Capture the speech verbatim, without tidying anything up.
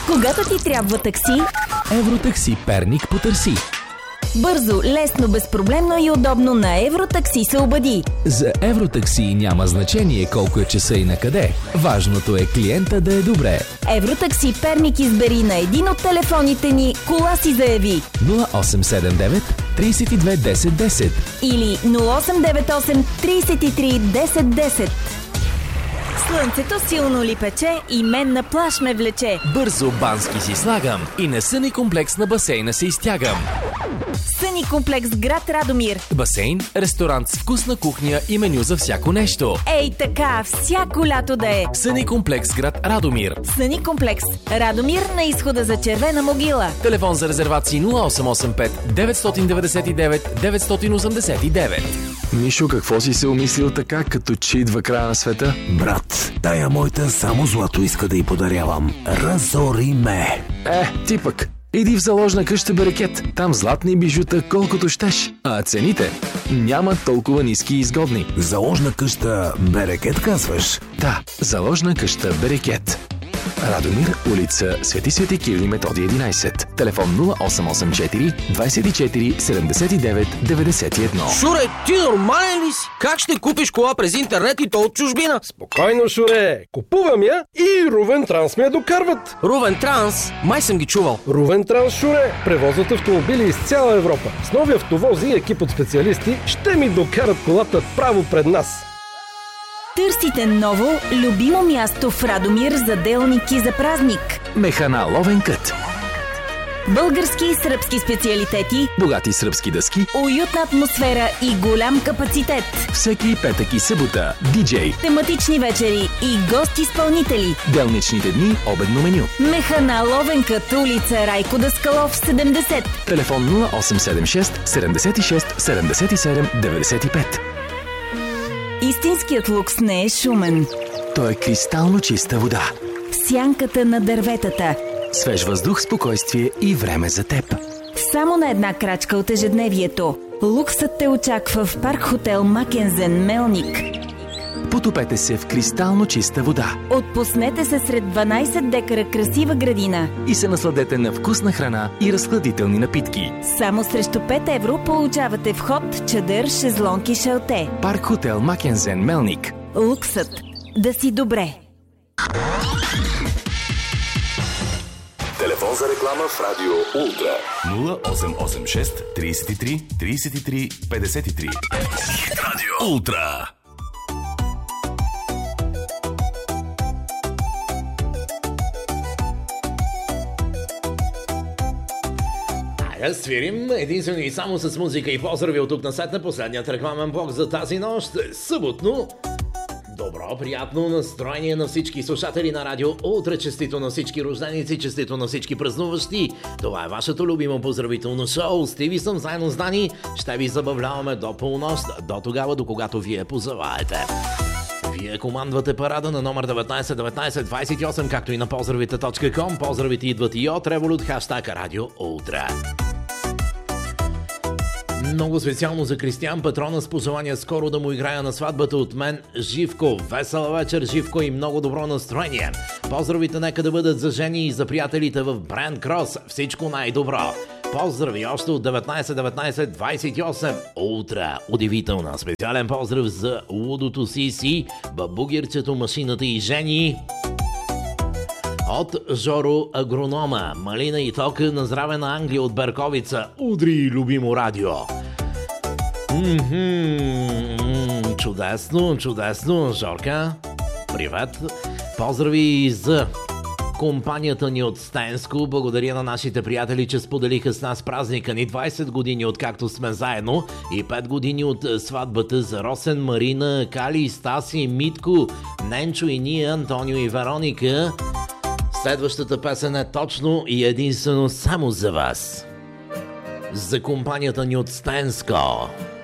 Когато ти трябва такси, Евротакси Перник потърси. бързо, лесно, безпроблемно и удобно на Евротакси се обади. За Евротакси няма значение колко е часа и на къде. Важното е клиента да е добре. Евротакси Перник избери на един от телефоните ни, кола си заяви. нула осем седем девет три две десет десет Или нула осем девет осем три три десет десет. Слънцето силно ли пече и мен на плаж ме влече. Бързо бански си слагам и на съни комплекс на басейна се изтягам. Съни комплекс град Радомир. Басейн, ресторант с вкусна кухня и меню за всяко нещо. Ей така, всяко лято да е. Съни комплекс град Радомир. Съни комплекс Радомир на изхода за Червена могила. Телефон за резервации нула осем осем пет девет девет девет девет осем девет. Мишо, какво си се умислил така, като че идва края на света? Брат, тая моята само злато иска да й подарявам. Разори ме. Е, ти пък. Иди в заложна къща Берекет. Там златни бижута колкото щеш. А цените няма толкова ниски и изгодни. Заложна къща Берекет, казваш? Да, заложна къща Берекет. Радомир, улица Свети Свети Кирил и Методий единайсет. Телефон нула осем осем четири двайсет и четири седемдесет и девет деветдесет и едно. Шуре, ти нормален ли си? Как ще купиш кола през интернет и то от чужбина? Спокойно, Шуре. Купувам я и Рувен Транс ме я докарват. Рувен Транс? Май съм ги чувал. Рувен Транс, Шуре, превозват автомобили из цяла Европа. С нови автовози и екип от специалисти ще ми докарат колата право пред нас. Търсите ново, любимо място в Радомир за делник и за празник. Механа Ловен кът. Български и сръбски специалитети, Богати сръбски дъски. уютна атмосфера и голям капацитет. Всеки петък и събота. Диджей. Тематични вечери и гост-изпълнители. Делничните дни обедно меню. Механа Ловенкът, улица Райко Даскалов, седемдесет. Телефон нула осем седем шест седемдесет и шест седемдесет и седем деветдесет и пет. Истинският лукс не е шумен. Той е кристално чиста вода. Сянката на дърветата. Свеж въздух, спокойствие и време за теб. Само на една крачка от ежедневието. Луксът те очаква в парк хотел Макензен, Мелник. Потопете се в кристално чиста вода. Отпуснете се сред дванайсет декара красива градина. И се насладете на вкусна храна и разхладителни напитки. Само срещу пет евро получавате вход, чадър, шезлонг и шалте. Парк хотел Макензен, Мелник. Луксът. Да си добре. Телефон за реклама в Радио Ултра. нула осем осем шест трийсет и три трийсет и три петдесет и три. Радио Ултра. Да свирим единствено и само с музика и поздрави от тук насетне. Последният рекламен блок за тази нощ е съботно. Добро, приятно настроение на всички слушатели на Радио Ултра. Честито на всички рожденици, честито на всички празнуващи. Това е вашето любимо поздравително шоу. Стиви съм заедно с Дани. Ще ви забавляваме до полунощ, до тогава, до когато вие позоваете. Вие командвате парада на номер деветнайсет деветнайсет двайсет и осем, както и на поздравите точка ком. Поздравите идват и от Revolut, хаштаг Радио Ултра. Много специално за Кристиян Патрона с пожелание скоро да му играя на сватбата от мен Живко. Весела вечер, Живко, и много добро настроение. Поздравите нека да бъдат за жени и за приятелите в Брент Крос. Всичко най-добро. Поздрави още от деветнайсет деветнайсет двайсет и осем. Ултра. Удивителна. Специален поздрав за лудото Сиси, бабугирчето, машината и жени. От Жоро Агронома. Малина и тока на здраве на Англия от Берковица. Удри, любимо радио. М-м-м, чудесно, чудесно, Жорка. Привет. Поздрави и за компанията ни от Стенско. Благодаря на нашите приятели, че споделиха с нас празника ни. двайсет години откакто сме заедно и пет години от сватбата за Росен, Марина, Кали, Стаси, Митко, Ненчо и ние, Антонио и Вероника. Следващата песен е точно и единствено само за вас. За компанията ни от Стенско.